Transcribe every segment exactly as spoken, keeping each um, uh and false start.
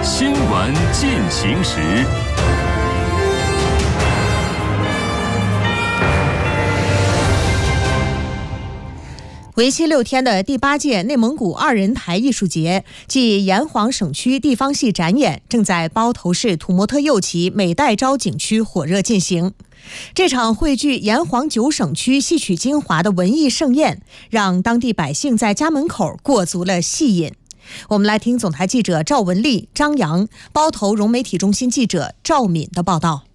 新闻进行时。 为期六天的第八届内蒙古二人台艺术节暨炎黄省区地方戏展演正在包头市土默特右旗美代昭景区火热进行。这场汇聚炎黄九省区戏曲精华的文艺盛宴，让当地百姓在家门口过足了戏瘾。我们来听总台记者赵文丽、张扬、包头融媒体中心记者赵敏的报道。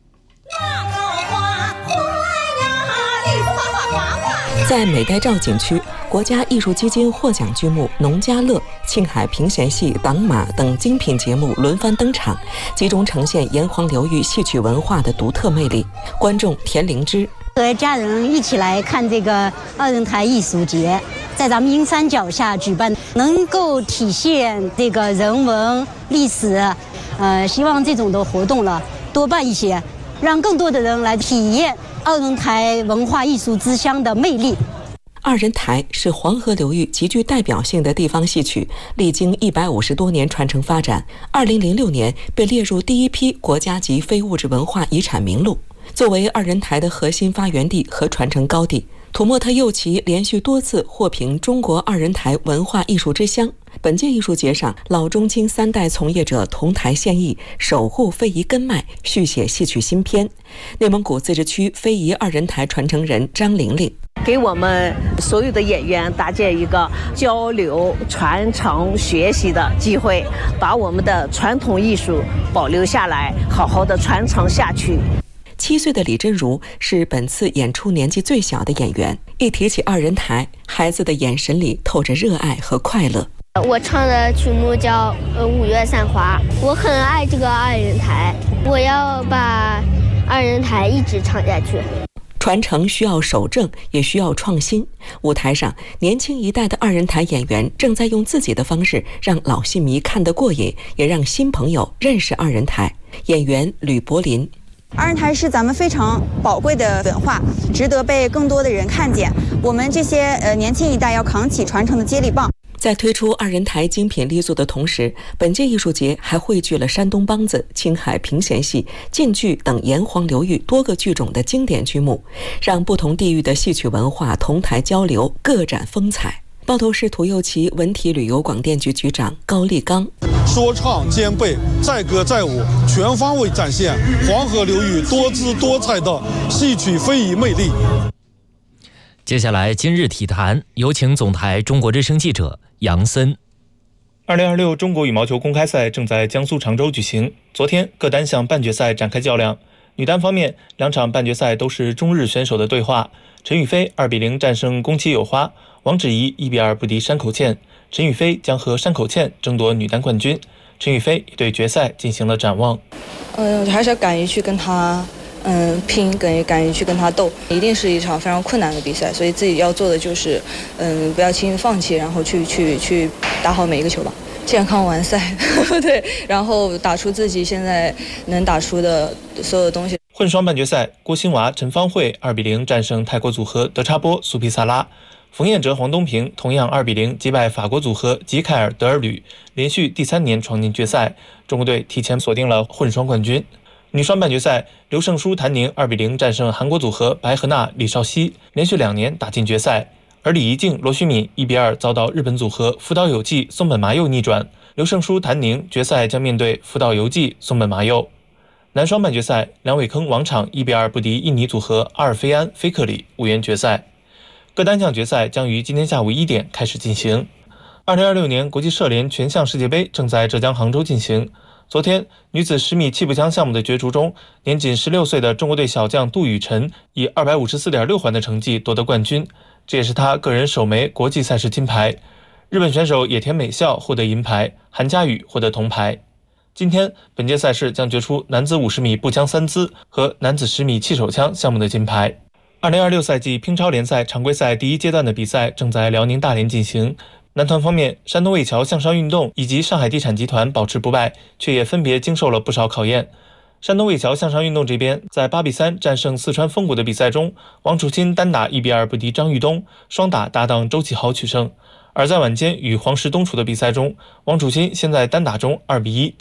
在美代昭景区，国家艺术基金获奖剧目《农家乐》、青海平弦戏、党马等精品节目轮番登场，集中呈现炎黄流域戏曲文化的独特魅力。观众田灵芝和家人一起来看这个二人台艺术节，在咱们鹰山脚下举办，能够体现这个人文历史，呃，希望这种的活动了多办一些，让更多的人来体验二人台文化艺术之乡的魅力。 二人台是黄河流域极具代表性的地方戏曲，历经一百五十多年传承发展，二零零六年被列入第一批国家级非物质文化遗产名录。作为二人台的核心发源地和传承高地，土默特右旗连续多次获评中国二人台文化艺术之乡。本届艺术节上，老中青三代从业者同台献艺，守护非遗根脉，续写戏曲新篇。内蒙古自治区非遗二人台传承人张玲玲给我们所有的演员搭建一个交流、传承、学习的机会，把我们的传统艺术保留下来，好好的传承下去。 七岁的李真如是本次演出年纪最小的演员。一提起二人台，孩子的眼神里透着热爱和快乐。 我唱的曲目叫《五月散花》，我很爱这个二人台，我要把二人台一直唱下去。 传承需要守正，也需要创新。舞台上，年轻一代的二人台演员正在用自己的方式让老戏迷看得过瘾，也让新朋友认识二人台。演员吕柏林， 二人台是咱们非常宝贵的文化，值得被更多的人看见。我们这些呃年轻一代要扛起传承的接力棒。 在推出二人台精品力作的同时，本届艺术节还汇聚了山东梆子、青海平弦戏、晋剧等炎黄流域多个剧种的经典剧目，让不同地域的戏曲文化同台交流，各展风采。包头市土右旗文体旅游广电局局长高立刚， 说唱兼备，载歌载舞，全方位展现黄河流域多姿多彩的戏曲非遗魅力。 接下来今日体坛，有请总台中国之声记者杨森。 二零二六中国羽毛球公开赛正在江苏常州举行，昨天各单项半决赛展开较量。女单方面，两场半决赛都是中日选手的对话。陈雨菲二比零战胜宫崎友花，王芷怡一比二不敌山口茜，陈雨菲将和山口茜争夺女单冠军。陈雨菲也对决赛进行了展望。 嗯，还是要敢于去跟她嗯拼，敢敢于去跟他斗，一定是一场非常困难的比赛，所以自己要做的就是嗯不要轻易放弃，然后去去去打好每一个球吧，健康完赛对，然后打出自己现在能打出的所有的东西。 混双半决赛，郭欣娃、陈芳慧二比零战胜泰国组合德查波、苏皮萨拉，冯彦哲、黄东萍同样二比零击败法国组合吉凯尔德尔吕，连续第三年闯进决赛，中国队提前锁定了混双冠军。女双半决赛，刘胜书、谭宁二比零战胜韩国组合白河娜、李绍熙，连续两年打进决赛。而李怡静、罗旭敏一比二遭到日本组合福岛有纪、松本麻佑逆转，刘胜书、谭宁决赛将面对福岛有纪、松本麻佑。男双半决赛，梁伟铿、王昶一比二不敌印尼组合阿尔菲安、菲克里，无缘决赛。各单项决赛将于今天下午一点开始进行。二零二六年国际射联全项世界杯正在浙江杭州进行。昨天，女子十米气步枪项目的角逐中，年仅十六岁的中国队小将杜雨辰以二百五十四点六环的成绩夺得冠军，这也是她个人首枚国际赛事金牌。日本选手野田美孝获得银牌，韩佳宇获得铜牌。今天，本届赛事将决出男子五十米步枪三姿和男子十米气手枪项目的金牌。二零二六赛季乒超联赛常规赛第一阶段的比赛正在辽宁大连进行。男团方面，山东魏桥向上运动以及上海地产集团保持不败，却也分别经受了不少考验。山东魏桥向上运动这边，在八比三战胜四川丰谷的比赛中，王楚钦单打一比二不敌张玉东，双打搭档周启豪取胜。而在晚间与黄石东处的比赛中，王楚钦先在单打中二比一